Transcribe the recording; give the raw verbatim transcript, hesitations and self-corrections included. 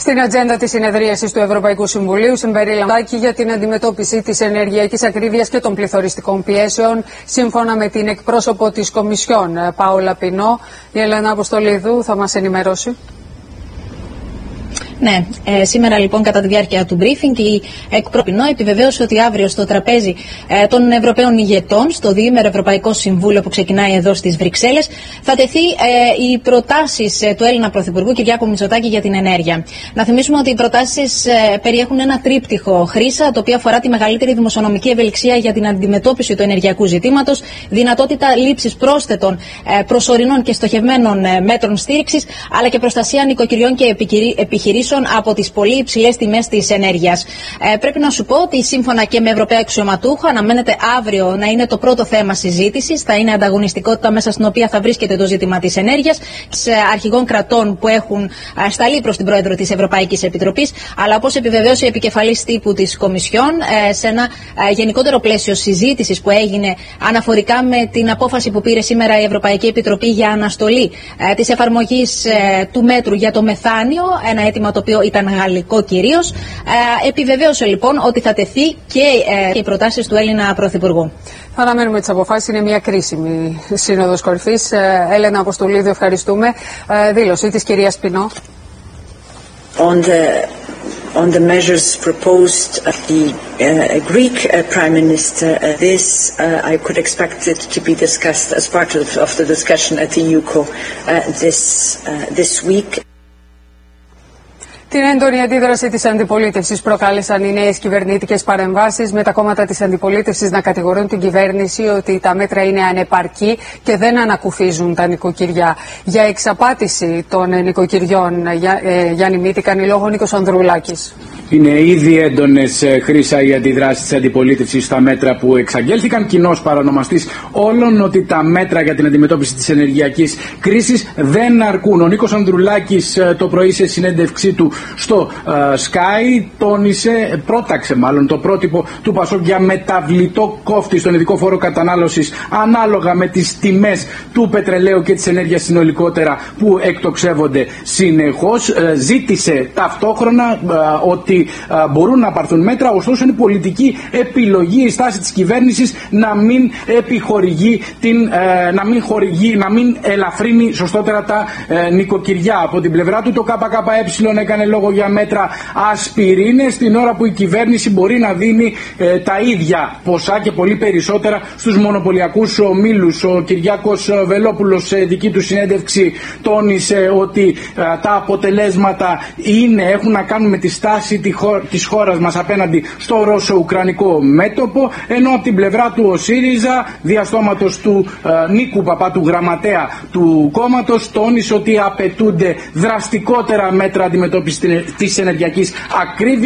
Στην ατζέντα της συνεδρίασης του Ευρωπαϊκού Συμβουλίου συμπεριλαμβάνει για την αντιμετώπιση της ενεργειακής ακρίβειας και των πληθωριστικών πιέσεων, σύμφωνα με την εκπρόσωπο της Κομισιόν, Πάολα Πινό. Η Έλενα Αποστολίδου θα μας ενημερώσει. Ναι, ε, σήμερα λοιπόν κατά τη διάρκεια του briefing η εκπρόσωπο επιβεβαίωσε ότι αύριο στο τραπέζι ε, των Ευρωπαίων ηγετών, στο διήμερο Ευρωπαϊκό Συμβούλιο που ξεκινάει εδώ στις Βρυξέλλες, θα τεθεί ε, οι προτάσεις ε, του Έλληνα Πρωθυπουργού Κυριάκου Μητσοτάκη για την ενέργεια. Να θυμίσουμε ότι οι προτάσεις ε, περιέχουν ένα τρίπτυχο χρήσα, το οποίο αφορά τη μεγαλύτερη δημοσιονομική ευελιξία για την αντιμετώπιση του ενεργειακού ζητήματος, δυνατότητα λήψης πρόσθετων ε, προσωρινών και στοχευμένων ε, μέτρων στήριξης, αλλά και προστασία νοικοκυριών και επιχειρήσεων από τις πολύ υψηλές τιμές της ενέργειας. Ε, πρέπει να σου πω ότι σύμφωνα και με Ευρωπαία αξιωματούχα αναμένεται αύριο να είναι το πρώτο θέμα συζήτησης. Θα είναι ανταγωνιστικότητα μέσα στην οποία θα βρίσκεται το ζήτημα της ενέργειας, της αρχηγών κρατών που έχουν σταλεί προς την Πρόεδρο της Ευρωπαϊκής Επιτροπής, αλλά όπως επιβεβαίωσε η επικεφαλής τύπου της Κομισιόν, ε, σε ένα ε, γενικότερο πλαίσιο συζήτησης που έγινε αναφορικά με την απόφαση που πήρε σήμερα η Ευρωπαϊκή Επιτροπή για αναστολή ε, της εφαρμογής ε, του μέτρου για το μεθάνιο, ένα αίτημα το οποίο ήταν γαλλικό κυρίως. Ε, επιβεβαίωσε λοιπόν ότι θα τεθεί και, ε, και οι προτάσεις του Έλληνα Πρωθυπουργού. Θα αναμένουμε τις αποφάσεις. Είναι μια κρίσιμη σύνοδος κορυφής. Ε, Έλενα Αποστολίδου, ευχαριστούμε. Ε, δήλωση της κυρίας Πινό. On the, on the measures proposed uh, the uh, Greek uh, Prime Minister, uh, this uh, I could expect it to be discussed as part of, of the discussion at the E U C O uh, this, uh, this week. Την έντονη αντίδραση της αντιπολίτευσης προκάλεσαν οι νέες κυβερνητικές παρεμβάσεις, με τα κόμματα της αντιπολίτευσης να κατηγορούν την κυβέρνηση ότι τα μέτρα είναι ανεπαρκή και δεν ανακουφίζουν τα νοικοκυριά. Για εξαπάτηση των νοικοκυριών, ε, Γιάννη Μύτη, κάνει λόγο Νίκος Ανδρουλάκης. Είναι ήδη έντονες, χρήσα, οι αντιδράσεις της αντιπολίτευσης στα μέτρα που εξαγγέλθηκαν. Κοινός παρονομαστής όλων ότι τα μέτρα για την αντιμετώπιση της ενεργειακής κρίσης δεν αρκούν. Ο Νίκος Ανδρουλάκης το πρωί σε συνέντευξή του στο uh, Sky τόνισε, πρόταξε μάλλον το πρότυπο του Πασόκ για μεταβλητό κόφτη στον ειδικό φόρο κατανάλωσης ανάλογα με τις τιμές του πετρελαίου και της ενέργειας συνολικότερα που εκτοξεύονται συνεχώς. Uh, ζήτησε ταυτόχρονα uh, ότι Uh, μπορούν να πάρθουν μέτρα, ωστόσο είναι πολιτική επιλογή η στάση της κυβέρνησης να μην επιχορηγεί, την, uh, να, μην χορηγεί, να μην ελαφρύνει σωστότερα τα uh, νοικοκυριά. Από την πλευρά του το ΚΚΕ έκανε λόγο για μέτρα ασπιρίνες, την ώρα που η κυβέρνηση μπορεί να δίνει uh, τα ίδια ποσά και πολύ περισσότερα στους μονοπωλιακούς ομίλους. Ο Κυριάκος Βελόπουλος σε δική του συνέντευξη τόνισε ότι uh, τα αποτελέσματα είναι, έχουν να κάνουν με τη στάση της χώρας μας απέναντι στο ρώσο-ουκρανικό μέτωπο, ενώ από την πλευρά του ο ΣΥΡΙΖΑ, διαστόματος του ε, Νίκου Παπά, του γραμματέα του κόμματος, τόνισε ότι απαιτούνται δραστικότερα μέτρα αντιμετώπισης της ενεργειακής ακρίβειας.